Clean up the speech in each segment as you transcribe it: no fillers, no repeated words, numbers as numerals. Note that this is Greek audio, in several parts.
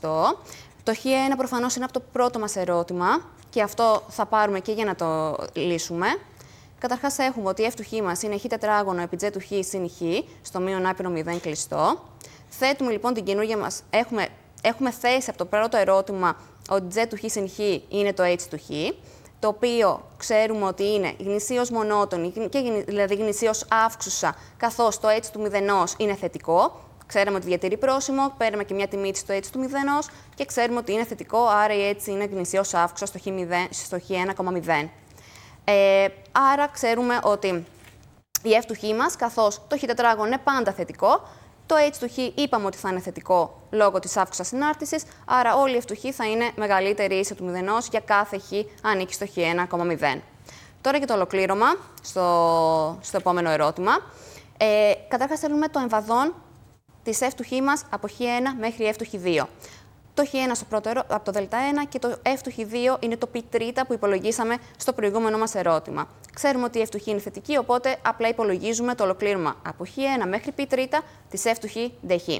κλειστό. Το Χ1 προφανώς είναι από το πρώτο μας ερώτημα και αυτό θα πάρουμε και για να το λύσουμε. Καταρχάς έχουμε ότι η f του χ μας είναι χ τετράγωνο επί j του χ συν χ, στο μείον άπειρο 0 κλειστό. Θέτουμε λοιπόν την καινούργια μας, έχουμε θέσει από το πρώτο ερώτημα ότι j του χ συν χ είναι το h του χ, το οποίο ξέρουμε ότι είναι γνησίως μονότονη, δηλαδή γνησίως αύξουσα, καθώς το h του μηδενός είναι θετικό. Ξέραμε ότι διατηρεί πρόσημο, παίρνουμε και μια τιμή της στο h του μηδενός και ξέρουμε ότι είναι θετικό, άρα η h είναι γνησίως αύξουσα στο χ1,0. Άρα ξέρουμε ότι η f του χ μας, καθώς το χ τετράγωνο είναι πάντα θετικό, το h του χ είπαμε ότι θα είναι θετικό λόγω της αύξουσας συνάρτησης, άρα όλη η f του χ θα είναι μεγαλύτερη ή ίση του μηδενός για κάθε χ ανήκει στο χ1,0. Τώρα για το ολοκλήρωμα, στο επόμενο ερώτημα. Καταρχάς θέλουμε το εμβαδόν της f του χ μας από χ1 μέχρι f του χ2. Το χ1 από το δ1 και το f του χ2 είναι το π τρίτα που υπολογίσαμε στο προηγούμενο μας ερώτημα. Ξέρουμε ότι η f του χ είναι θετική, οπότε απλά υπολογίζουμε το ολοκλήρωμα από χ1 μέχρι π τρίτα της f του χ dχ.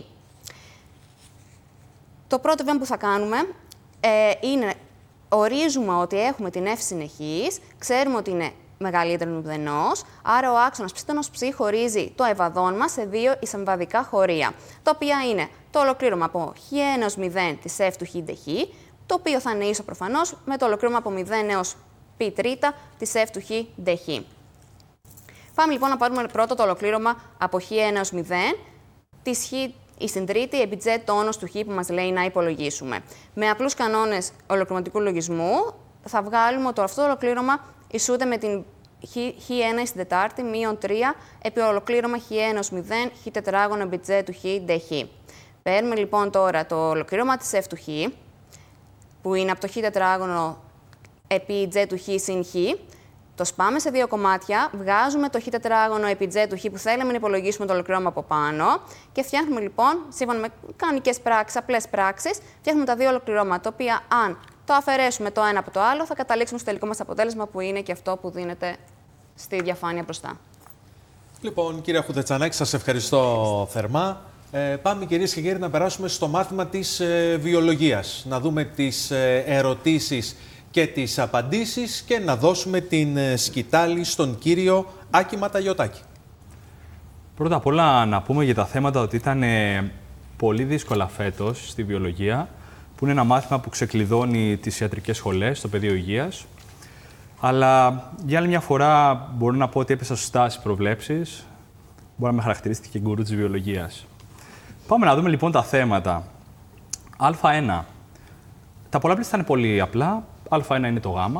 Το πρώτο βήμα που θα κάνουμε είναι ορίζουμε ότι έχουμε την f συνεχής, ξέρουμε ότι είναι μεγαλύτερο του μηδενός, άρα ο άξονας ψ χωρίζει το ευαδόν μας σε δύο ισεμβαδικά χωρία, τα οποία είναι το ολοκλήρωμα από χ1 έως 0 της f του χ dχ, το οποίο θα είναι ίσο προφανώς με το ολοκλήρωμα από 0 έως π τρίτα της f του χ dχ. Πάμε λοιπόν να πάρουμε πρώτα το ολοκλήρωμα από χ1 έως 0 της χ στην τρίτη επί j τόνος του χ που μας λέει να υπολογίσουμε. Με απλούς κανόνες ολοκληρωματικού λογισμού θα βγάλουμε ότι αυτό το ολοκλήρωμα ισούται με την χ1 στην τετάρτη μείον 3 επί ολοκλήρωμα χ1 ως 0 χ τετράγωνο επί j του χ dχ. Παίρνουμε λοιπόν τώρα το ολοκλήρωμα της f του χ, που είναι από το χ τετράγωνο επί j του χ συν χ, το σπάμε σε δύο κομμάτια, βγάζουμε το χ τετράγωνο επί j του χ που θέλαμε να υπολογίσουμε το ολοκλήρωμα από πάνω και φτιάχνουμε λοιπόν, σύμφωνα με κανονικές πράξεις, απλές πράξεις, φτιάχνουμε τα δύο ολοκληρώματα, τα οποία αν το αφαιρέσουμε το ένα από το άλλο, θα καταλήξουμε στο τελικό μας αποτέλεσμα που είναι και αυτό που δίνεται στη διαφάνεια μπροστά. Λοιπόν, κύριε Χουδετσανάκη, σας ευχαριστώ θερμά. Πάμε, κυρίες και κύριοι, να περάσουμε στο μάθημα της βιολογίας. Να δούμε τις ερωτήσεις και τις απαντήσεις και να δώσουμε την σκητάλη στον κύριο Άκη Ματαγιωτάκη. Πρώτα απ' όλα να πούμε για τα θέματα ότι ήταν πολύ δύσκολα φέτος στη βιολογία, που είναι ένα μάθημα που ξεκλειδώνει τις ιατρικές σχολές, στο πεδίο υγείας. Αλλά για άλλη μια φορά μπορώ να πω ότι έπεσα σωστά στις προβλέψεις. Μπορεί να με χαρακτηρίστηκε και γκουρού της βιολογίας. Πάμε να δούμε λοιπόν τα θέματα. Α1. Τα πολλαπλή θα είναι πολύ απλά. Α1 είναι το γ.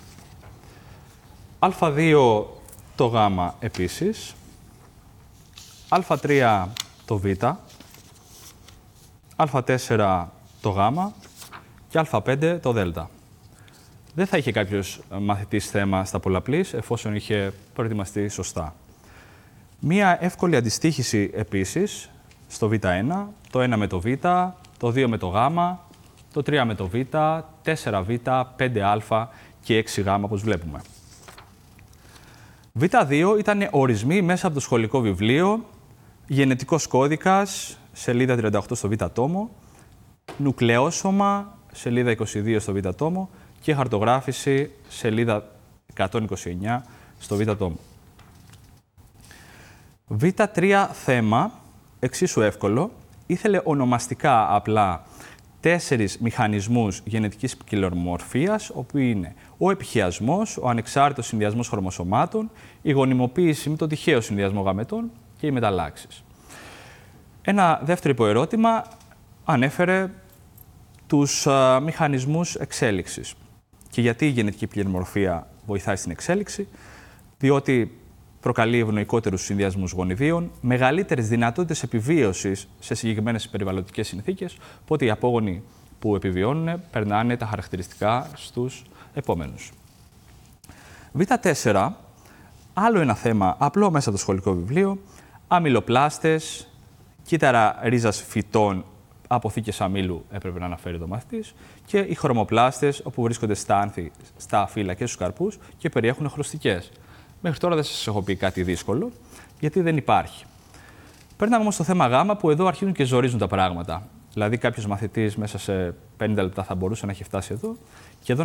Α2 το γ επίσης. Α3 το β. Α4 το γ και Α5 το δ. Δεν θα είχε κάποιος μαθητής θέμα στα πολλαπλής, εφόσον είχε προετοιμαστεί σωστά. Μία εύκολη αντιστοίχηση επίσης στο β1, το 1 με το β, το 2 με το γ, το 3 με το β, 4β, 5α και 6γ όπως βλέπουμε. Β2 ήταν ορισμοί μέσα από το σχολικό βιβλίο, γενετικός κώδικας, σελίδα 38 στο β τόμο, νουκλεόσωμα, σελίδα 22 στο β τόμο και χαρτογράφηση, σελίδα 129 στο β τόμο. Β3 θέμα, εξίσου εύκολο, ήθελε ονομαστικά απλά 4 μηχανισμούς γενετικής ποικιλομορφίας, όπου είναι ο επιχιασμός, ο ανεξάρτητος συνδυασμός χρωμοσωμάτων, η γονιμοποίηση με τον τυχαίο συνδυασμό γαμετών και οι μεταλλάξεις. Ένα δεύτερο υποερώτημα ανέφερε τους μηχανισμούς εξέλιξης. Και γιατί η γενετική ποικιλομορφία βοηθάει στην εξέλιξη? Διότι προκαλεί ευνοϊκότερους συνδυασμούς γονιδίων, μεγαλύτερες δυνατότητες επιβίωσης σε συγκεκριμένες περιβαλλοντικές συνθήκες, οπότε οι απόγονοι που επιβιώνουν περνάνε τα χαρακτηριστικά στους επόμενους. Β4, άλλο ένα θέμα απλό μέσα στο σχολικό βιβλίο, αμυλοπλάστες, κύτταρα ρίζας φυτών, αποθήκες αμύλου έπρεπε να αναφέρει το μαθητής, και οι χρωμοπλάστες, όπου βρίσκονται στα άνθη, στα φύλλα και στους καρπούς και περιέχουν χρωστικές. Μέχρι τώρα δεν σας έχω πει κάτι δύσκολο, γιατί δεν υπάρχει. Παίρναμε όμως στο θέμα Γ, που εδώ αρχίζουν και ζορίζουν τα πράγματα. Δηλαδή, κάποιος μαθητής μέσα σε 50 λεπτά θα μπορούσε να έχει φτάσει εδώ. Και εδώ